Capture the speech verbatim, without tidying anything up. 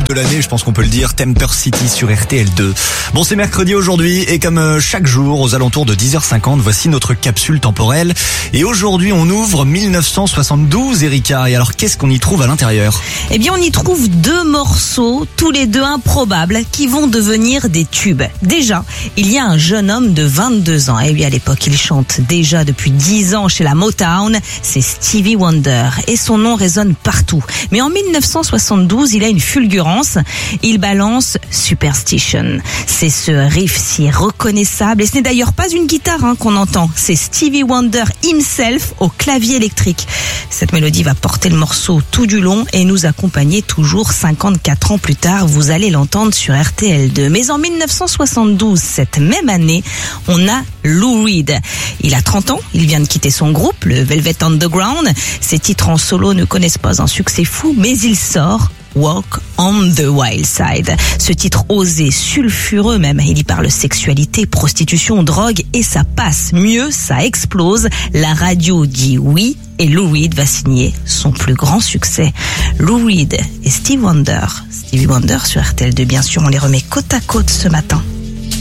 de l'année, je pense qu'on peut le dire, Temper City sur R T L deux. Bon, c'est mercredi aujourd'hui et comme chaque jour, aux alentours de dix heures cinquante, voici notre capsule temporelle. Et aujourd'hui, on ouvre mille neuf cent soixante-douze, Erika. Et alors, qu'est-ce qu'on y trouve à l'intérieur ? Eh bien, on y trouve deux morceaux, tous les deux improbables, qui vont devenir des tubes. Déjà, il y a un jeune homme de vingt-deux ans. Et oui, à l'époque, il chante déjà depuis dix ans chez la Motown. C'est Stevie Wonder. Et son nom résonne partout. Mais en mille neuf cent soixante-douze, il a une fulgurance. Il balance Superstition. C'est ce riff si reconnaissable. Et ce n'est d'ailleurs pas une guitare hein, qu'on entend. C'est Stevie Wonder himself au clavier électrique. Cette mélodie va porter le morceau tout du long et nous accompagner toujours cinquante-quatre ans plus tard. Vous allez l'entendre sur R T L deux. Mais en mille neuf cent soixante-douze, cette même année, on a Lou Reed. Il a trente ans, il vient de quitter son groupe, le Velvet Underground. Ses titres en solo ne connaissent pas un succès fou, mais il sort Walk on the Wild Side. Ce titre osé, sulfureux même, il y parle sexualité, prostitution, drogue et ça passe. Mieux, ça explose. La radio dit oui et Lou Reed va signer son plus grand succès. Lou Reed et Stevie Wonder. Stevie Wonder sur R T L deux, bien sûr, on les remet côte à côte ce matin.